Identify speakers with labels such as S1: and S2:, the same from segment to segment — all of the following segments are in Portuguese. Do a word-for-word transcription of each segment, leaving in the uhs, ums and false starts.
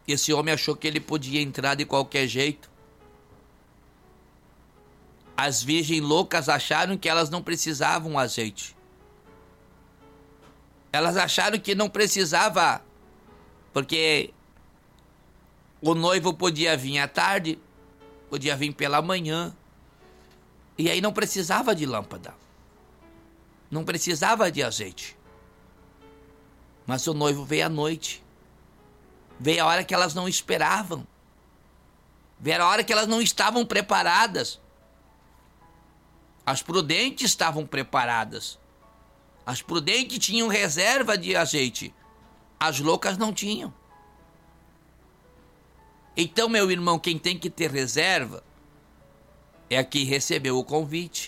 S1: Esse homem achou que ele podia entrar de qualquer jeito. As virgens loucas acharam que elas não precisavam azeite. Elas acharam que não precisava, porque o noivo podia vir à tarde, podia vir pela manhã, e aí não precisava de lâmpada, não precisava de azeite. Mas o noivo veio à noite, veio a hora que elas não esperavam, veio a hora que elas não estavam preparadas. As prudentes estavam preparadas. As prudentes tinham reserva de azeite. As loucas não tinham. Então, meu irmão, quem tem que ter reserva é quem recebeu o convite.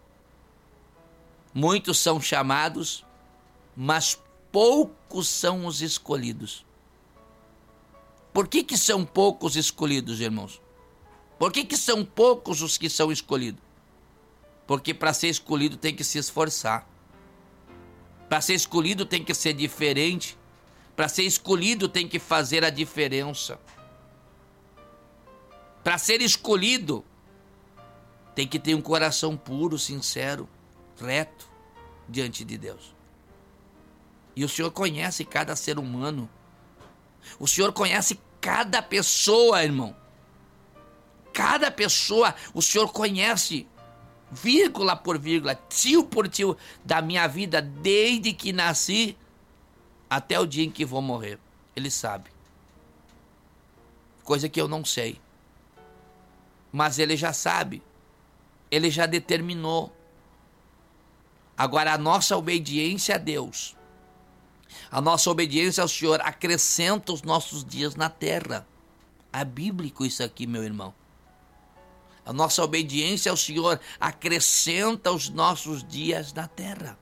S1: Muitos são chamados, mas poucos são os escolhidos. Por que que são poucos escolhidos, irmãos? Por que que são poucos os que são escolhidos? Porque para ser escolhido tem que se esforçar. Para ser escolhido tem que ser diferente. Para ser escolhido tem que fazer a diferença. Para ser escolhido tem que ter um coração puro, sincero, reto diante de Deus. E o Senhor conhece cada ser humano. O Senhor conhece cada pessoa, irmão. Cada pessoa o Senhor conhece, vírgula por vírgula, tio por tio da minha vida, desde que nasci até o dia em que vou morrer. Ele sabe. Coisa que eu não sei. Mas Ele já sabe. Ele já determinou. Agora, a nossa obediência a Deus, a nossa obediência ao Senhor acrescenta os nossos dias na terra. É bíblico isso aqui, meu irmão. A nossa obediência ao Senhor acrescenta os nossos dias na terra.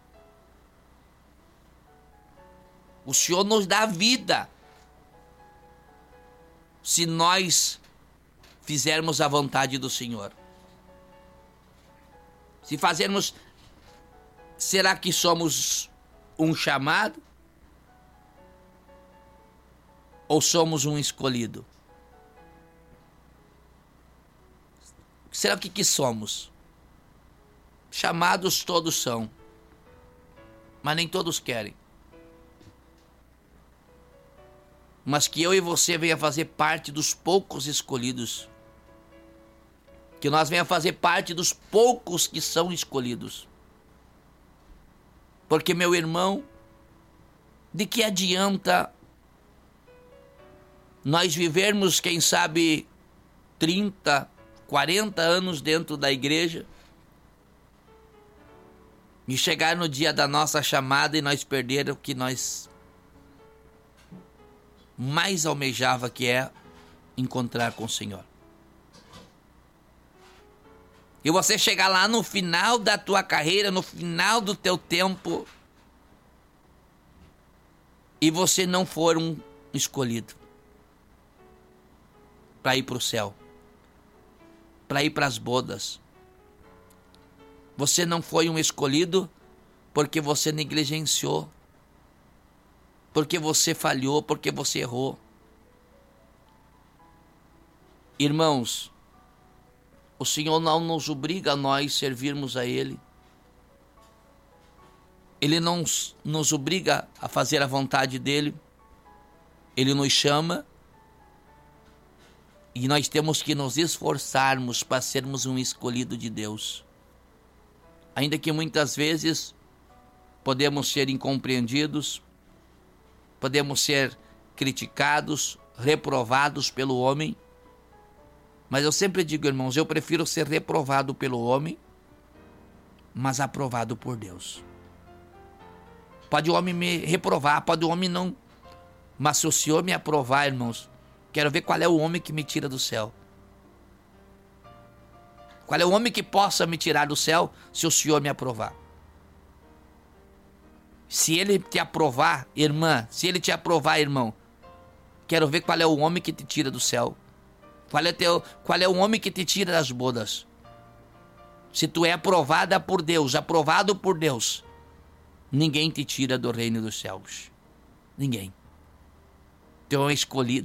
S1: O Senhor nos dá vida se nós fizermos a vontade do Senhor. Se fazermos, será que somos um chamado? Ou somos um escolhido? Será que que somos? Chamados todos são, mas nem todos querem. Mas que eu e você venha fazer parte dos poucos escolhidos. Que nós venha fazer parte dos poucos que são escolhidos. Porque, meu irmão, de que adianta nós vivermos, quem sabe, trinta, quarenta anos dentro da igreja e chegar no dia da nossa chamada e nós perder o que nós mais almejava, que é encontrar com o Senhor. E você chegar lá no final da tua carreira, no final do teu tempo, e você não for um escolhido para ir para o céu, para ir para as bodas. Você não foi um escolhido porque você negligenciou, porque você falhou, porque você errou. Irmãos, o Senhor não nos obriga a nós servirmos a Ele. Ele não nos obriga a fazer a vontade dEle. Ele nos chama e nós temos que nos esforçarmos para sermos um escolhido de Deus. Ainda que muitas vezes podemos ser incompreendidos, podemos ser criticados, reprovados pelo homem. Mas eu sempre digo, irmãos, eu prefiro ser reprovado pelo homem, mas aprovado por Deus. Pode o homem me reprovar, pode o homem não. Mas se o Senhor me aprovar, irmãos, quero ver qual é o homem que me tira do céu. Qual é o homem que possa me tirar do céu se o Senhor me aprovar? Se Ele te aprovar, irmã, se Ele te aprovar, irmão, quero ver qual é o homem que te tira do céu. Qual é, teu, qual é o homem que te tira das bodas? Se tu é aprovada por Deus, aprovado por Deus, ninguém te tira do reino dos céus. Ninguém. Tu é um escolhido.